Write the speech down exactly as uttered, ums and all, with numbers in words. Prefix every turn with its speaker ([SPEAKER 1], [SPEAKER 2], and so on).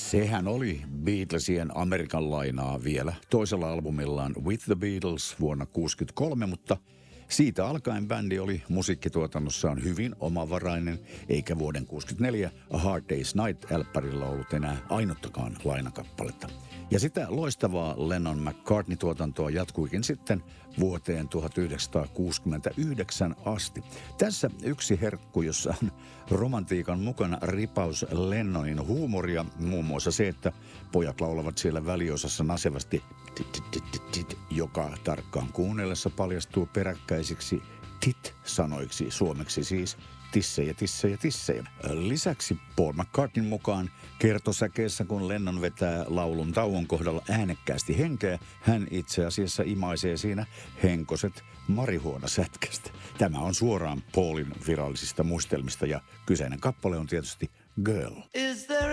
[SPEAKER 1] Sehän oli Beatlesien Amerikan lainaa vielä toisella albumillaan With the Beatles vuonna kuusikymmentäkolme, mutta siitä alkaen bändi oli musiikkituotannossaan hyvin omavarainen, eikä vuoden kuusikymmentäneljä A Hard Day's Night-älppärillä ollut enää ainuttakaan lainakappaletta. Ja sitä loistavaa Lennon-McCartney-tuotantoa jatkuikin sitten vuoteen tuhatyhdeksänsataakuusikymmentäyhdeksän asti. Tässä yksi herkku, jossa on romantiikan mukana ripaus Lennonin huumoria, muun muassa se, että pojat laulavat siellä väliosassa nasevasti tit, joka tarkkaan kuunnellessa paljastuu peräkkäisiksi tit-sanoiksi, suomeksi siis tissejä, tissejä, tissejä. Lisäksi Paul McCartneyn mukaan kertosäkeessä, kun Lennon vetää laulun tauon kohdalla äänekkäästi henkeä, hän itse asiassa imaisee siinä henkoset marihuonasätkästä. Tämä on suoraan Paulin virallisista muistelmista ja kyseinen kappale on tietysti Girl.